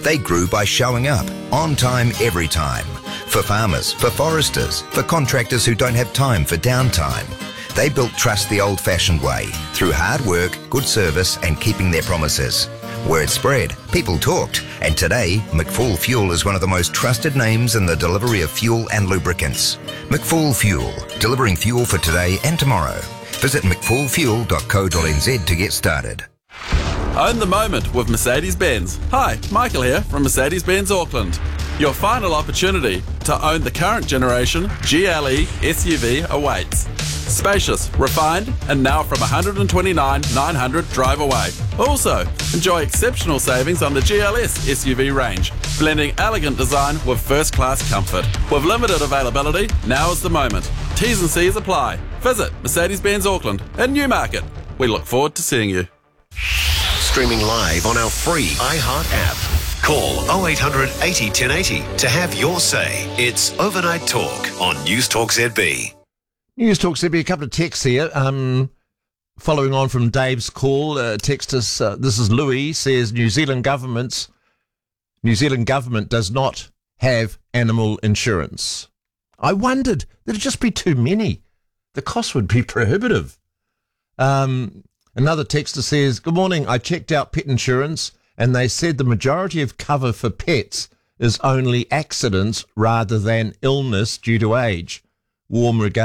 They grew by showing up, on time, every time. For farmers, for foresters, for contractors who don't have time for downtime. They built trust the old-fashioned way, through hard work, good service and keeping their promises. Word spread, people talked, and today, McFall Fuel is one of the most trusted names in the delivery of fuel and lubricants. McFall Fuel, delivering fuel for today and tomorrow. Visit mcfallfuel.co.nz to get started. Own the moment with Mercedes-Benz. Hi, Michael here from Mercedes-Benz Auckland. Your final opportunity to own the current generation GLE SUV awaits. Spacious, refined, and now from $129,900 drive away. Also, enjoy exceptional savings on the GLS SUV range, blending elegant design with first-class comfort. With limited availability, now is the moment. T's and C's apply. Visit Mercedes-Benz Auckland in Newmarket. We look forward to seeing you. Streaming live on our free iHeart app. Call 0800 80 1080 to have your say. It's Overnight Talk on News Talk ZB. News Talk ZB, a couple of texts here. Following on from Dave's call, text us, this is Louis, says New Zealand government does not have animal insurance. I wondered, there'd just be too many. The cost would be prohibitive. Another texter says, good morning, I checked out pet insurance and they said the majority of cover for pets is only accidents rather than illness due to age. Warm regards.